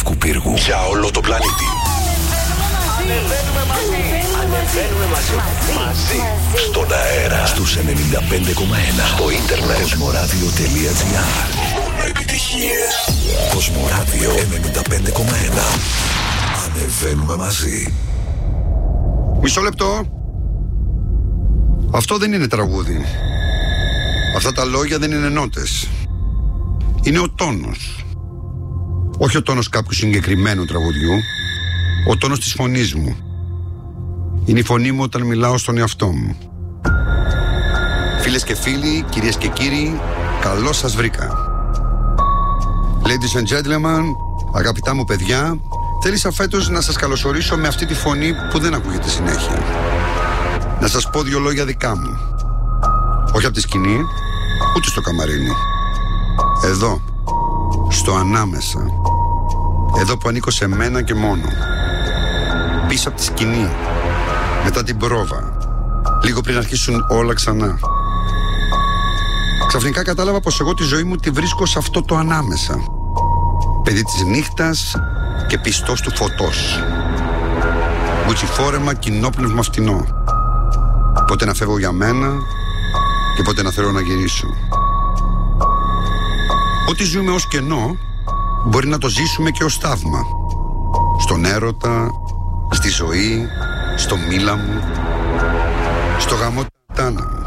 Λευκού Πύργου. Για όλο το πλανήτη. Ανεβαίνουμε μαζί. Στον αέρα. Στους 95,1. Στο ίντερνετ. Κοσμοράδιο.gr. Επιτυχίες. Κοσμοράδιο 95,1. Ανεβαίνουμε μαζί. Μισό λεπτό. Αυτό δεν είναι τραγούδι. Αυτά τα λόγια δεν είναι νότες. Είναι ο τόνος. Όχι ο τόνος κάποιου συγκεκριμένου τραγουδιού. Ο τόνος της φωνής μου. Είναι η φωνή μου όταν μιλάω στον εαυτό μου. Φίλες και φίλοι, κυρίες και κύριοι, καλώς σας βρήκα. Ladies and gentlemen, αγαπητά μου παιδιά, θέλησα φέτος να σας καλωσορίσω με αυτή τη φωνή που δεν ακούγεται συνέχεια. Να σας πω 2 λόγια δικά μου. Όχι από τη σκηνή, ούτε στο καμαρίνι. Εδώ, στο ανάμεσα. Εδώ που ανήκω σε μένα και μόνο. Πίσω από τη σκηνή, μετά την πρόβα, λίγο πριν αρχίσουν όλα ξανά. Ξαφνικά κατάλαβα πως εγώ τη ζωή μου τη βρίσκω σε αυτό το ανάμεσα. Παιδί της νύχτας και πιστός του φωτός. Γουτσιφόρεμα, κοινόπνευμα φτηνό. Πότε να φεύγω για μένα και πότε να θέλω να γυρίσω. Ό,τι ζούμε ως κενό μπορεί να το ζήσουμε και ως θαύμα. Στον έρωτα, στη ζωή, στο μίλα μου, στο γαμό τάνα μου.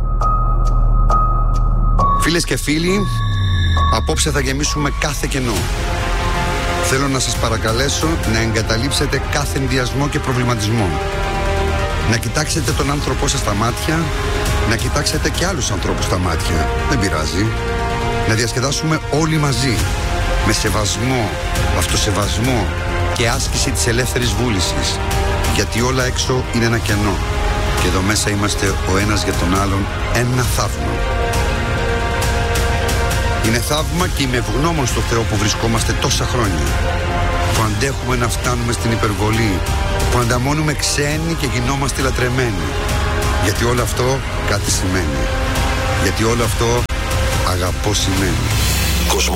Φίλες και φίλοι, απόψε θα γεμίσουμε κάθε κενό. Θέλω να σας παρακαλέσω να εγκαταλείψετε κάθε ενδιασμό και προβληματισμό. Να κοιτάξετε τον άνθρωπό σας στα μάτια, να κοιτάξετε και άλλους ανθρώπους στα μάτια. Δεν πειράζει. Να διασκεδάσουμε όλοι μαζί, με σεβασμό, αυτοσεβασμό και άσκηση της ελεύθερης βούλησης. Γιατί όλα έξω είναι ένα κενό και εδώ μέσα είμαστε ο ένας για τον άλλον ένα θαύμα. Είναι θαύμα και είμαι ευγνώμων στο Θεό που βρισκόμαστε τόσα χρόνια, που αντέχουμε να φτάνουμε στην υπερβολή, που ανταμώνουμε ξένοι και γινόμαστε λατρεμένοι. Γιατί όλο αυτό κάτι σημαίνει. Γιατί όλο αυτό αγαπώ σημαίνει.